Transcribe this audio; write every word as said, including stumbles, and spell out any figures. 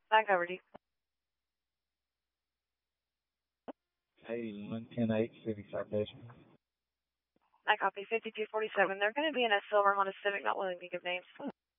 Back over to you. eighty-one ten eight City Citation. I copy fifty-two forty-seven. They're going to be in a silver Honda Civic, not willing to give names.